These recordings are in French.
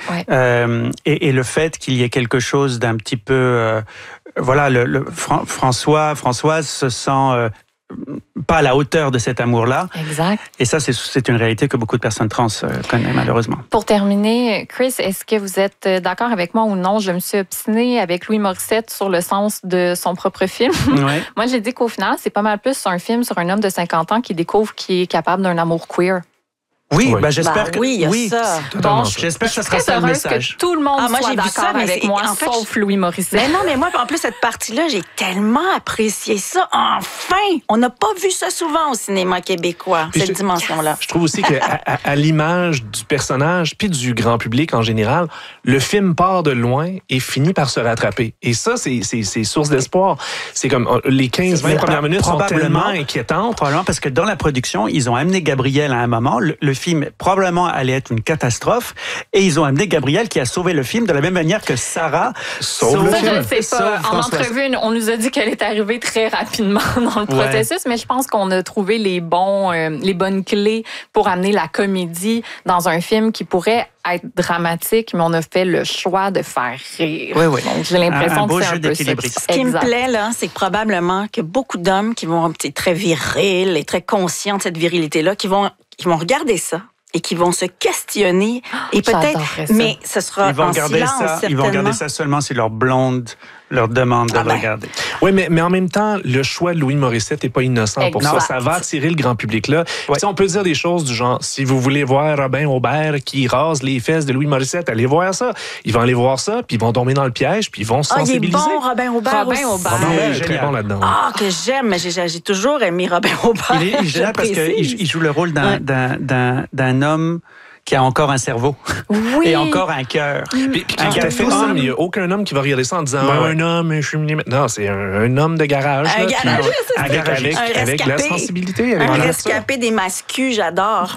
Et le fait qu'il y ait quelque chose d'un petit peu... Françoise se sent... pas à la hauteur de cet amour-là. Exact. Et ça, c'est une réalité que beaucoup de personnes trans connaissent, malheureusement. Pour terminer, Chris, est-ce que vous êtes d'accord avec moi ou non? Je me suis obstinée avec Louis Morissette sur le sens de son propre film. Ouais. Moi, j'ai dit qu'au final, c'est pas mal plus un film sur un homme de 50 ans qui découvre qu'il est capable d'un amour queer. Oui, j'espère que... Oui, il y a ça. Bon, j'espère que ça sera ça le message. Que tout le monde moi, soit j'ai vu d'accord ça, mais avec moi, en fait, sauf Louis Morissette. Mais non, mais moi, en plus, cette partie-là, j'ai tellement apprécié ça. Enfin! On n'a pas vu ça souvent au cinéma québécois, cette dimension-là. Je trouve aussi qu'à l'image du personnage, puis du grand public en général, le film part de loin et finit par se rattraper. Et ça, c'est source d'espoir. C'est comme les 15-20 premières minutes sont tellement inquiétantes. Probablement parce que dans la production, ils ont amené Gabriel à un moment. Le film, probablement, allait être une catastrophe. Et ils ont amené Gabriel qui a sauvé le film de la même manière que Sarah sauve le film. Je sais pas. En entrevue, on nous a dit qu'elle est arrivée très rapidement dans le processus, mais je pense qu'on a trouvé les bonnes clés pour amener la comédie dans un film qui pourrait être dramatique, mais on a fait le choix de faire rire. Oui. Donc, j'ai l'impression que c'est un peu ça. Ce qui me plaît, là, c'est que probablement que beaucoup d'hommes qui vont être très virils et très conscients de cette virilité-là, qui vont regarder ça et qui vont se questionner et peut-être, mais ce sera en silence, certainement. Ils vont regarder ça seulement si leur blonde leur demande de le regarder. Oui, mais en même temps, le choix de Louis Morissette n'est pas innocent pour ça. Ça va attirer le grand public là. On peut dire des choses du genre, si vous voulez voir Robin Aubert qui rase les fesses de Louis Morissette, allez voir ça. Ils vont aller voir ça, puis ils vont tomber dans le piège, puis ils vont se sensibiliser. Il est bon, Robin Aubert. Robin est très bon là-dedans. Que j'aime, mais j'ai toujours aimé Robin Aubert. Il est génial parce qu'il joue le rôle d'un homme qui a encore un cerveau et encore un cœur. Puis quand il fait ça, il n'y a aucun homme qui va regarder ça en disant un homme, je suis maintenant. C'est un homme de garage. Un garagiste, avec la sensibilité. Un rescapé des mascus, j'adore.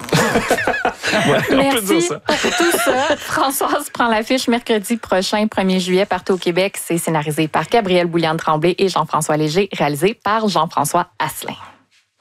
On peut dire ça. Pour tout ça, Françoise prend l'affiche mercredi prochain, 1er juillet, partout au Québec. C'est scénarisé par Gabrielle Bouliane-Tremblay et Jean-François Léger, réalisé par Jean-François Asselin.